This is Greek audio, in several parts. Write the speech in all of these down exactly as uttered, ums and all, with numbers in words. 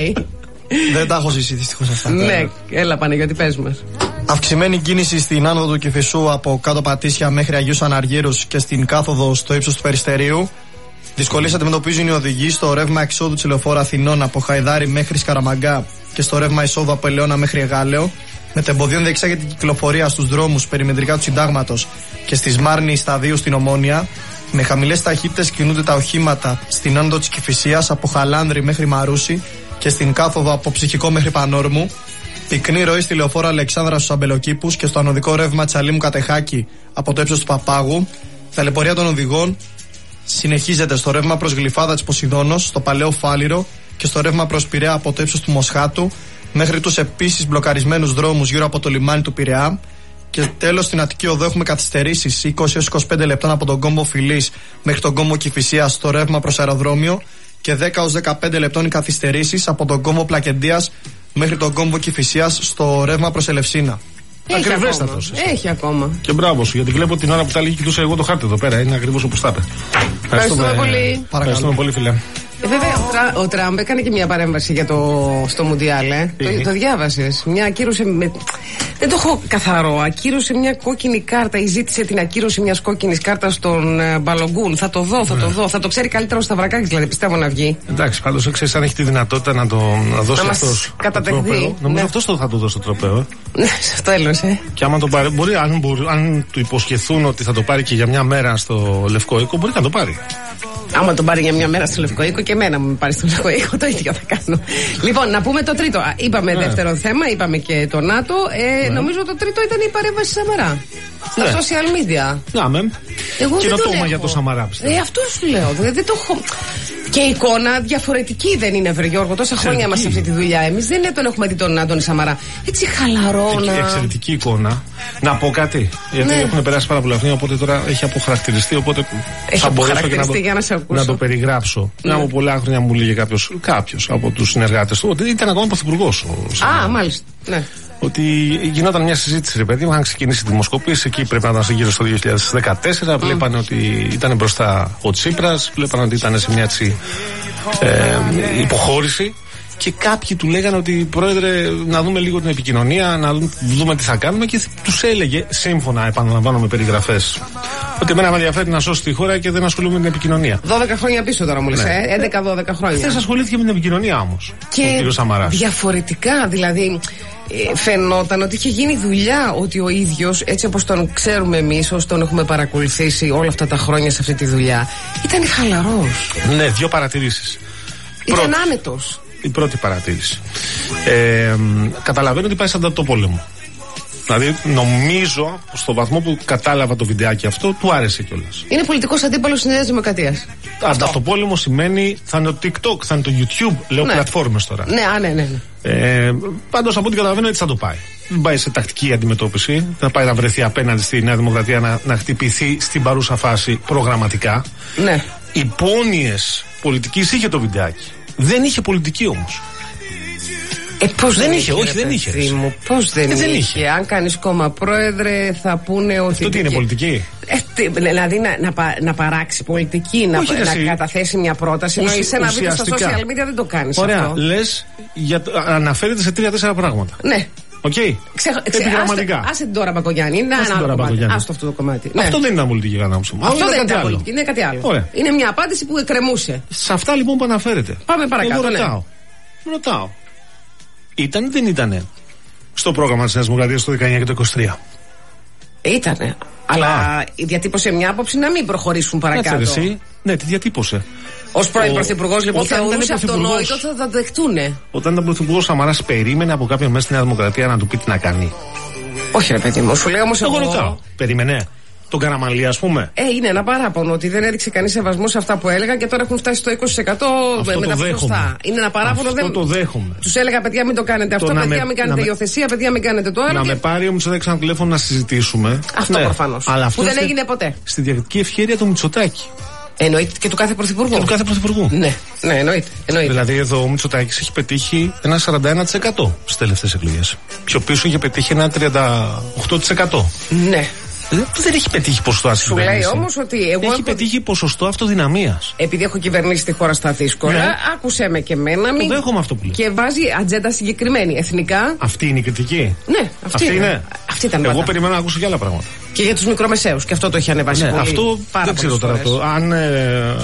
Δεν τα έχω ζήσει δυστυχώς αυτά. Ναι, έλα Παναγιώτη, πες μας. Αυξημένη κίνηση στην άνοδο του Κηφισού από κάτω Πατήσια μέχρι Αγίους Αναργύρους και στην κάθοδο στο ύψος του Περιστερίου. Δυσκολίες αντιμετωπίζουν οι οδηγοί στο ρεύμα εξόδου της Λεωφόρου Αθηνών από Χαϊδάρη μέχρι Σκαραμαγκά και στο ρεύμα εισόδου από Ελαιώνα μέχρι Εγάλεο. Μετεμποδίων διεξάγεται η κυκλοφορία στους δρόμους περιμετρικά του Συντάγματος και στη Σμάρνη Σταδίου στην Ομόνια. Με χαμηλές ταχύτητες κινούνται τα οχήματα στην άνοδο της Κηφισίας από Χαλάνδρη μέχρι Μαρούσι και στην κάθοδο από Ψυχικό μέχρι Πανόρμου. Πυκνή ροή στη Λεωφόρο Αλεξάνδρα στους Αμπελοκήπους και στο ανωδικό ρεύμα της Αλήμου Κατεχάκη από το ύψος του Παπάγου. Ταλαιπωρία των οδηγών συνεχίζεται στο ρεύμα προς Γλυφάδα της Ποσειδώνος, στο Παλαιό Φάληρο και στο ρεύμα προς Πειραιά από το ύψος του Μοσχάτου, μέχρι τους επίσης μπλοκαρισμένους δρόμους γύρω από το λιμάνι του Πειραιά. Και τέλος στην Αττική Οδό έχουμε καθυστερήσεις είκοσι έως είκοσι πέντε λεπτών από τον κόμβο Φιλής μέχρι τον κόμβο Κηφισίας στο ρεύμα προς αεροδρόμιο και δέκα έως δεκαπέντε λεπτών οι καθυστερήσεις από τον κόμβο Πλακεντίας μέχρι τον κόμβο Κηφισίας στο ρεύμα προς Ελευσίνα. Ακριβέστατος. Έχει ακόμα. Και μπράβο σου, γιατί βλέπω την ώρα που τα λέγει κοιτούσα εγώ το χάρτη εδώ πέρα. Είναι ακριβώς όπως τα είπε. Ευχαριστούμε πολύ. Ευχαριστούμε πολύ, φίλε. Ε, βέβαια, ο, Τρα, ο Τραμπ έκανε και μια παρέμβαση για το, στο Μουντιάλ. Ε. Το, το διάβασες. Μια ακύρωσε. Με, δεν το έχω καθαρό. Ακύρωσε μια κόκκινη κάρτα ή ζήτησε την ακύρωση μιας κόκκινης κάρτας στον uh, Μπαλογκούν. Θα το δω, θα ναι. το δω. Θα το ξέρει καλύτερα ο Σταυρακάκης, δηλαδή πιστεύω να βγει. Εντάξει, πάντως ξέρεις αν έχει τη δυνατότητα να το να δώσει αυτό. Κατατεχθεί. Νομίζω ναι. αυτό θα του δώσει το τροπέο. Ναι, στο τέλος, ε. Και άμα το πάρει, μπορεί, αν, μπορεί, αν του υποσχεθούν ότι θα το πάρει και για μια μέρα στο Λευκό Οίκο, μπορεί να το πάρει. Άμα τον πάρει για μια μέρα στο Λευκό Οίκο και εμένα μου πάρει στο Λευκό Οίκο, το ίδιο θα κάνω. Λοιπόν, να πούμε το τρίτο. Είπαμε ναι. δεύτερο θέμα, είπαμε και το ΝΑΤΟ. Ε, ναι. Νομίζω το τρίτο ήταν η παρέμβαση Σαμαρά. Στα ναι. social media. Να με. Εγώ δεν το έχω για το Σαμαρά, πιστεύω. Ε, αυτό σου λέω. Δεν, δεν το έχω. Και η εικόνα διαφορετική δεν είναι, Βρε Γιώργο. Τόσα χρόνια είμαστε σε αυτή τη δουλειά. Εμείς δεν τον έχουμε δει τον Άντωνη Σαμαρά. Έτσι χαλαρό να. Εξαιρετική εικόνα. Να πω κάτι. Γιατί ναι. έχουν περάσει πάρα πολλά χρόνια, οπότε τώρα έχει αποχαρακτηριστεί. Οπότε έχει θα μπορέσω και να το, για να, σε να το περιγράψω. Ναι. Να από πολλά χρόνια μου λέγε κάποιο από του συνεργάτε του ότι ήταν ακόμα πρωθυπουργός. Α, μάλιστα. Ναι. Ότι γινόταν μια συζήτηση, ρε παιδί μου, είχαν ξεκινήσει δημοσκοπήσεις, εκεί πρέπει να ήταν γύρω στο δύο χιλιάδες δεκατέσσερα. Mm. Βλέπανε ότι ήταν μπροστά ο Τσίπρας, βλέπανε ότι ήταν σε μια έτσι, ε, υποχώρηση. Και κάποιοι του λέγανε ότι πρόεδρε, να δούμε λίγο την επικοινωνία, να δούμε τι θα κάνουμε. Και τους έλεγε, σύμφωνα, επαναλαμβάνω με περιγραφές, ότι εμένα με ενδιαφέρει να σώσει τη χώρα και δεν ασχολούμαι με την επικοινωνία. δώδεκα χρόνια πίσω τώρα μου λες, ναι. ε, έντεκα δώδεκα χρόνια. Χθες ασχολήθηκε με την επικοινωνία όμως. Και ο κύριος Σαμαράς. Διαφορετικά, δηλαδή. Φαινόταν ότι είχε γίνει δουλειά, ότι ο ίδιος, έτσι όπως τον ξέρουμε εμείς, όσοι τον έχουμε παρακολουθήσει όλα αυτά τα χρόνια σε αυτή τη δουλειά, ήταν χαλαρός. Ναι, δύο παρατηρήσεις. Ήταν πρώτη, άνετος. Η πρώτη παρατήρηση. Ε, καταλαβαίνω ότι πάει σαν το πόλεμο. Δηλαδή, νομίζω, στο βαθμό που κατάλαβα το βιντεάκι αυτό, του άρεσε κιόλας. Είναι πολιτικός αντίπαλος της Νέας Δημοκρατίας. Αυτοπόλεμο σημαίνει θα είναι το TikTok, θα είναι το YouTube, λέω ναι. πλατφόρμες τώρα. Ναι, α, ναι, ναι. ναι. Ε, πάντως από ό,τι καταλαβαίνω έτσι θα το πάει. Δεν πάει σε τακτική αντιμετώπιση. Θα πάει να βρεθεί απέναντι στη Νέα Δημοκρατία να, να χτυπηθεί στην παρούσα φάση προγραμματικά. Ναι. Υπόνοιες πολιτικής είχε το βιντεάκι. Δεν είχε πολιτική όμως. Ε, πώς δεν είχε, είχε, όχι, δεν είχε. Μου, πώς δεν, ε, δεν είχε. είχε. Αν κάνεις κόμμα πρόεδρε, θα πούνε ότι. Αυτό τι είναι, πολιτική. Ε, τι, δηλαδή να, να, πα, να παράξει πολιτική, να, όχι, να καταθέσει μια πρόταση. Ενώ είσαι ένα βίντεο στα social media δεν το κάνεις. Ωραία, λες, αναφέρεται σε τρία-τέσσερα πράγματα. Ναι. Οκ. Okay. Επιγραμματικά. Άσε, άσε την τώρα Μπακογιάννη. Να, άσε ένα κομμάτι. Άστο αυτό το κομμάτι. Αυτό ναι. δεν ήταν πολιτική κατάμψη. Αυτό δεν ήταν πολιτική. Είναι κάτι άλλο. Ωραία. Είναι μια απάντηση που εκκρεμούσε. Σε αυτά λοιπόν που αναφέρεται. Πάμε παρακάτω. Εγώ ρωτάω. Ναι. Ρωτάω. Ήταν ή δεν ήτανε στο πρόγραμμα της Νέας Δημοκρατίας το δεκαεννιά και το είκοσι τρία. Ήτανε. Αλλά Α. διατύπωσε μια άποψη να μην προχωρήσουν παρακάτω. Εσύ, ναι, τη διατύπωσε. Ως πρώην πρωθυπουργός, λοιπόν, θεωρούσε αυτονόητο ότι θα το δεχτούνε. Όταν ήταν πρωθυπουργός, ο Σαμαράς περίμενε από κάποιον μέσα στη Νέα Δημοκρατία να του πει τι να κάνει. Όχι, ρε παιδί μου, σου λέω όμως εγώ. Εγώ ρωτάω. Περίμενε. Τον Καραμανλή, ας πούμε. Ε, είναι ένα παράπονο ότι δεν έδειξε κανείς σεβασμό σε αυτά που έλεγα και τώρα έχουν φτάσει στο είκοσι τοις εκατό με τα ποσοστά. Είναι ένα παράπονο. Αυτό δεν... το δέχομαι. Τους έλεγα, παιδιά, μην το κάνετε αυτό, παιδιά, με... μην κάνετε υιοθεσία, παιδιά, μην κάνετε το άλλο. Να και... με πάρει ο Μητσοτάκης ένα τηλέφωνο να συζητήσουμε. Αυτό ναι. προφανώς. Αλλά αυτό που δεν έγινε ποτέ. Στη διακριτική ευχέρεια του Μητσοτάκη. Εννοείται και του κάθε πρωθυπουργού. Και του κάθε πρωθυπουργού. Ναι, ναι, εννοείται, εννοείται. Δηλαδή εδώ ο Μητσοτάκης έχει πετύχει ένα σαράντα ένα τοις εκατό στις τελευταίες εκλογές. Πιο πίσω είχε πετύχει ένα τριάντα οκτώ τοις εκατό. Ναι. Δεν έχει πετύχει ποσοστό αυτοδυναμίας. Σου λέει όμως ότι εγώ. Έχει έχω... πετύχει ποσοστό αυτοδυναμίας. Επειδή έχω κυβερνήσει τη χώρα στα δύσκολα, ναι. Άκουσε με και εμένα. Μην... Το δέχομαι αυτό που λέει. Και βάζει ατζέντα συγκεκριμένη. Εθνικά. Αυτή είναι η κριτική. Ναι, αυτή, αυτή είναι. είναι. Αυτή ήταν εγώ πάντα. Περιμένω να ακούσω και άλλα πράγματα. Και για τους μικρομεσαίους. Και αυτό το έχει ανεβάσει. Ναι, πολύ, αυτό δεν ξέρω τώρα. Το, αν, ε,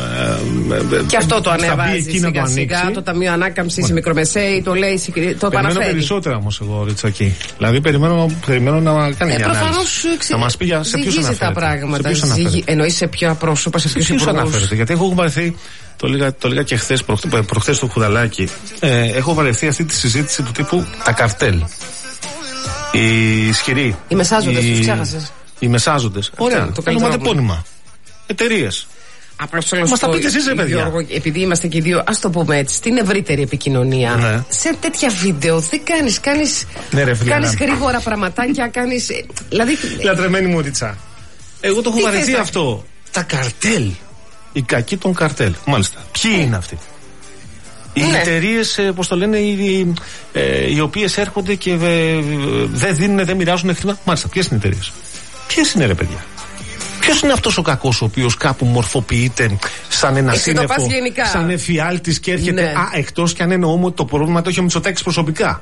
ε, και αυτό το ανεβάζει σιγά σιγά. Το Ταμείο Ανάκαμψης, οι μικρομεσαίοι, το λέει, το περιμένω παραφέρει. Περισσότερα όμως εγώ, Ριτσακή. Δηλαδή περιμένω, περιμένω να κάνει ε, μια ανάλυση. Εξε... Να μας πει για σε ποιους αναφέρεται. Τα πράγματα. Σε Ζυγι... Εννοείς σε ποια πρόσωπα, σε ποιους υπουργούς. αναφέρεται. Γιατί έχω βαρεθεί, το λέγα, το λέγα και χθες, προχθές στο Κουδαλάκι, ε, έχω βαρεθεί αυτή τη συζήτηση του τύπου τα καρτέλ. Οι ισχυροί. Οι μεσάζοντες, τους ξέχασες. Οι μεσάζοντες. Ωραία, το κάνουμε αντεπώνυμα. Εταιρείες. Απλώς θέλω να σου πω, Γιώργο, επειδή είμαστε και οι δύο, ας το πούμε έτσι, στην ευρύτερη επικοινωνία, ναι. Σε τέτοια βίντεο δεν κάνεις, κάνεις, ναι, ρε, φίλε, κάνεις γρήγορα πραγματάκια, κάνεις, δηλαδή... Λατρεμένη μου Ρίτσα, εγώ το έχω βαρεθεί αυτό. Τα καρτέλ, οι κακοί των καρτέλ, μάλιστα. Ποιοι ε. είναι αυτοί? Οι ναι. εταιρείες, πώς το λένε, οι, ε, οι οποίες έρχονται και ε, δεν δίνουν, δεν μοιράζουν χρήματα. Μάλιστα, ποιες είναι οι εταιρείες? Ποιες είναι, ρε παιδιά? Ποιος είναι αυτός ο κακός ο οποίος κάπου μορφοποιείται σαν ένα εσύ σύννεφο, σαν εφιάλτης και έρχεται. Ναι. Α, εκτός κι αν εννοώ ότι το πρόβλημα το έχει ο Μητσοτάκης προσωπικά.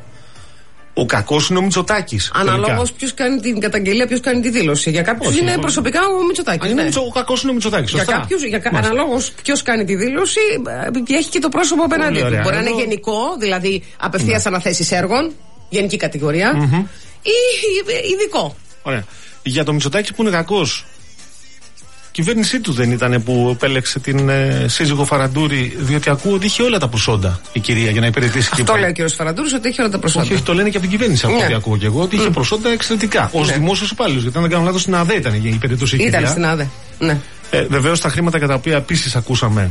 Ο κακός είναι ο Μητσοτάκης. Αναλόγως ποιος κάνει την καταγγελία, ποιος κάνει τη δήλωση. Για κάποιους είναι προσωπικά ο Μητσοτάκης. Ναι. Ο κακός είναι ο Μητσοτάκης. Για κάποιους, για, αναλόγως ποιος κάνει τη δήλωση, έχει και το πρόσωπο απέναντί του. Μπορεί να είναι γενικό, δηλαδή απευθείας ναι. αναθέσεις έργων, γενική κατηγορία, mm-hmm. ή ειδικό. Ωραία. Για το Μητσοτάκη που είναι κακός, η κυβέρνησή του δεν ήταν που επέλεξε την ε, σύζυγο Φαραντούρη, διότι ακούω ότι είχε όλα τα προσόντα η κυρία για να υπηρετήσει. Αυτό λέει ο κύριος Φαραντούρης, ότι είχε όλα τα προσόντα. Όχι, όχι, το λένε και από την κυβέρνηση αυτό, ναι. ακούω και εγώ, ότι είχε mm. προσόντα εξαιρετικά. Ως ναι. δημόσιος υπάλληλος, γιατί αν δεν κάνω λάθος στην ΑΔΕ ήταν η υπηρετούσα η κυρία. Ήταν στην ΑΔΕ. Ναι. Ε, Βεβαίως τα χρήματα για τα οποία επίσης ακούσαμε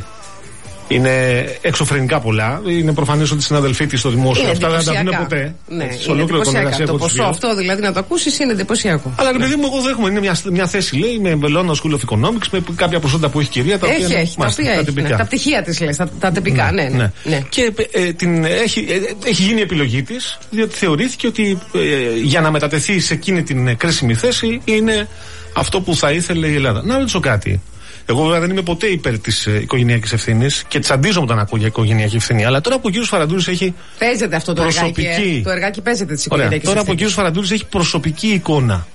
είναι εξωφρενικά πολλά. Είναι προφανές ότι οι συναδελφοί της στο δημόσιο αυτά δεν τα δουν ποτέ. Ναι, είναι το ποσό αυτό δηλαδή να το ακούσεις είναι εντυπωσιακό. Αλλά ρε παιδί μου, εγώ δέχομαι. Είναι μια, μια θέση, λέει, με London School of Economics, με κάποια προσόντα που έχει κυρία. Τα έχει, οποία έχει. Τα, οποία έχει ναι. τα πτυχία της, λες, τα, τα τυπικά. Ναι, ναι, ναι. ναι. Και ε, την, έχει, ε, έχει γίνει η επιλογή της, διότι θεωρήθηκε ότι ε, για να μετατεθεί σε εκείνη την κρίσιμη θέση είναι αυτό που θα ήθελε η Ελλάδα. Να ρωτήσω κάτι. Εγώ βέβαια δεν είμαι ποτέ υπέρ της ε, οικογενειακής ευθύνης και τσαντίζομαι όταν ακούω για οικογενειακή ευθύνη. Αλλά τώρα που ο κύριος Φαραντούρης έχει. Παίζεται αυτό το προσωπική... εργάκι. Ε. Το εργάκι παίζεται της οικογενειακής ευθύνης. Τώρα που ο κύριος Φαραντούρης έχει προσωπική εικόνα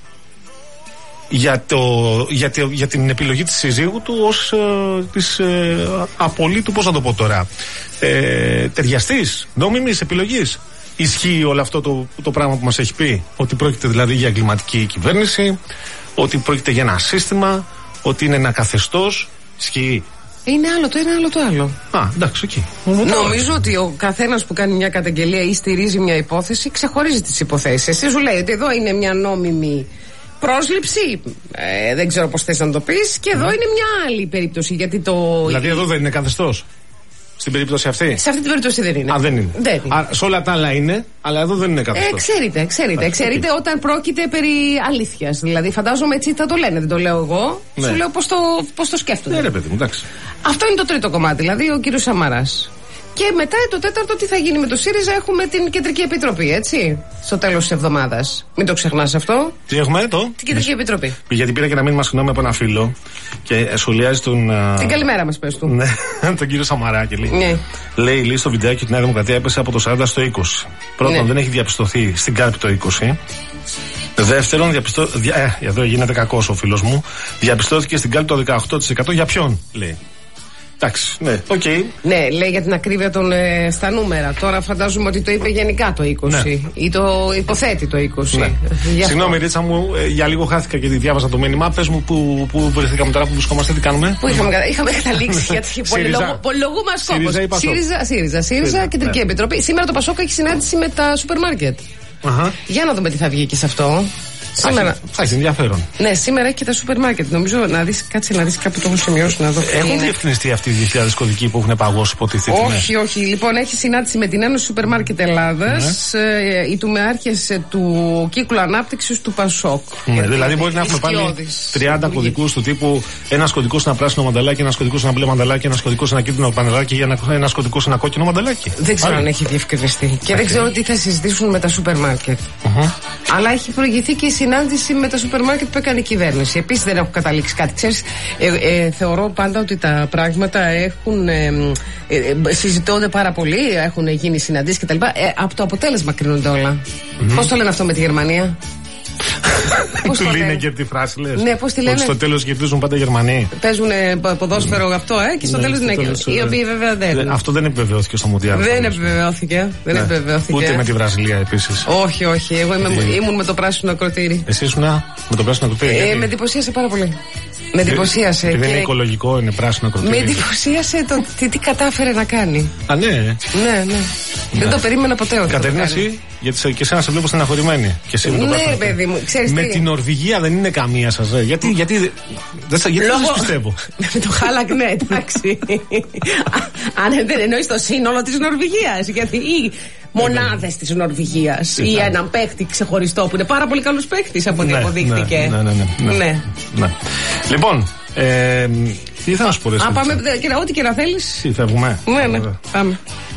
για, το, για, το, για την επιλογή της συζύγου του ως ε, της ε, απολύτου, πώς θα το πω τώρα, ε, ταιριαστής, νόμιμης επιλογής. Ισχύει όλο αυτό το, το πράγμα που μας έχει πει, ότι πρόκειται δηλαδή για εγκληματική κυβέρνηση, ότι πρόκειται για ένα σύστημα, ότι είναι ένα καθεστώς, ισχύει? Είναι άλλο το ένα, άλλο το άλλο. Α, εντάξει, εκεί. Νομίζω ότι ο καθένας που κάνει μια καταγγελία ή στηρίζει μια υπόθεση ξεχωρίζει τις υποθέσεις. Εσύ σου λέει ότι εδώ είναι μια νόμιμη πρόσληψη, ε, δεν ξέρω πώς θες να το πεις, και εδώ mm. είναι μια άλλη περίπτωση. Γιατί το... Δηλαδή εδώ δεν είναι καθεστώς. Στην περίπτωση αυτή. Σε αυτή την περίπτωση δεν είναι. Α, δεν είναι. Δεν είναι. Α, σε όλα τα άλλα είναι, αλλά εδώ δεν είναι καθεστώς. Ε, ξέρετε, ξέρετε. Α, ξέρετε okay. όταν πρόκειται περί αλήθειας. Δηλαδή, φαντάζομαι έτσι θα το λένε, δεν το λέω εγώ. Ναι. Σου λέω πώς το, πώς το σκέφτονται. Ναι, ρε παιδί μου, εντάξει. Αυτό είναι το τρίτο κομμάτι, δηλαδή ο κύριος Σαμαράς. Και μετά το τέταρτο, τι θα γίνει με το ΣΥΡΙΖΑ, έχουμε την Κεντρική Επιτροπή, έτσι. Στο τέλος της εβδομάδας. Μην το ξεχνάς αυτό. Τι έχουμε, το. Την Κεντρική Επιτροπή. Γιατί πήρα και να μήνυμα συγγνώμη από ένα φίλο και σχολιάζει τον. Την καλημέρα μας, πες του. Ναι, τον κύριο Σαμαρά και λέει. Ναι. Λέει, λέει στο βιντεάκι ότι η Νέα Δημοκρατία έπεσε από το σαράντα στο είκοσι. Πρώτον, ναι. δεν έχει διαπιστωθεί στην κάλπη το είκοσι. Δεύτερον, διαπιστώ... δια... ε, εδώ γίνεται κακός ο φίλος μου. Διαπιστώθηκε στην κάλπη το δεκαοκτώ τοις εκατό. Για ποιον, λέει. Εντάξει, ναι, οκ. Okay. Ναι, λέει για την ακρίβεια των, ε, στα νούμερα. Τώρα φαντάζομαι ότι το είπε γενικά το είκοσι. Ναι. Ή το υποθέτει το είκοσι. Ναι. Συγγνώμη, Ρίτσα μου, ε, για λίγο χάθηκα και διάβασα το μήνυμα. Πες μου που, που βρεθήκαμε τώρα, που βρισκόμαστε, τι κάνουμε. Πού είχαμε, είχαμε καταλήξει, γιατί πολυλογού μας κόμμα. ΣΥΡΙΖΑ, ΣΥΡΙΖΑ, ΣΥΡΙΖΑ, Κεντρική ναι. Επιτροπή. Σήμερα το Πασόκ έχει συνάντηση με τα σούπερ μάρκετ. Uh-huh. Για να δούμε τι θα βγει και σε αυτό. Σήμερα... Θα έχει ενδιαφέρον. Ναι, σήμερα έχει και τα σούπερ μάρκετ. Νομίζω να δεις, κάτσε να δεις κάπου το έχω σημειώσει να δω. Έχουν διευκρινιστεί αυτοί οι δύο χιλιάδες κωδικοί που έχουν παγώσει, υποτίθεται. Όχι, όχι. Λοιπόν, έχει συνάντηση με την Ένωση Σούπερ Μάρκετ Ελλάδας, ναι. ε, οι τουμεάρχες του κύκλου ανάπτυξης του Πασόκ. Ναι, δηλαδή μπορεί να έχουμε πάλι τριάντα κωδικούς του τύπου ένας κωδικός ένα πράσινο μανταλάκι, ένας κωδικός ένα μπλε μανταλάκι, ένας κωδικός ένα κίτρινο μανταλάκι ή ένας κωδικός ένα κόκκινο μανταλάκι. Δεν ξέρω αν έχει διευκρινιστεί. Και δεν ξέρω τι θα συζητήσουν με τα σούπερ μάρκετ. Αλλά έχει προηγηθεί και η συνάντηση συνάντηση με το σούπερ μάρκετ που έκανε η κυβέρνηση. Επίσης δεν έχω καταλήξει κάτι. Ξέρεις, ε, ε, θεωρώ πάντα ότι τα πράγματα έχουν, ε, ε, συζητώνται πάρα πολύ, έχουν γίνει συναντήσεις κτλ. Ε, από το αποτέλεσμα κρίνονται όλα. Mm-hmm. Πώς το λένε αυτό με τη Γερμανία? Πώς το λένε και τη φράση λες? Ναι, πώς τη λένε? Ότι στο τέλος κερδίζουν πάντα οι Γερμανοί. Παίζουν ποδόσφαιρο αυτό, ε, και στο ναι, τέλος είναι οι ναι. οποίοι βέβαια δεν. Αυτό δεν επιβεβαιώθηκε στο Μουντιάλ. Δεν επιβεβαιώθηκε. Δεν ναι. επιβεβαιώθηκε. Ούτε με τη Βραζιλία επίσης. Όχι, όχι. Εγώ είμαι, ε... ήμουν με το πράσινο ακροτήρι. Εσύ ήσουν με το πράσινο ακροτήρι? Ε, με εντυπωσίασε πάρα πολύ. Με εντυπωσίασε. Και δεν είναι οικολογικό, είναι πράσινο ακροτήρι. Με εντυπωσίασε το τι, τι κατάφερε να κάνει. Α, ναι. Ναι, ναι. Δεν το περίμενα ποτέ ότι. Κατερίνα, εσύ, γιατί και εσένα σε βλέπω στεναχωρημένη. Και εσύ με το ναι, παιδί μου, ξέρεις με τι? την Νορβηγία δεν είναι καμία σας, ρε. Γιατί, γιατί, δεν σας πιστεύω. Με το Χάλακ, ναι, εντάξει. Αν δεν εννοείς το σύνολο της Νορβηγίας. Γιατί ή μονάδες της Νορβηγίας ή έναν παίχτη ξεχωριστό που είναι πάρα πολύ καλός παίχτης από ό,τι αποδείχτηκε. Ναι, ναι, ναι. Λοιπόν, τι θα να σου πω? Α, πάμε, ό,τι και να θέλεις. Τι, φεύγουμε? Ναι, ναι, πάμε.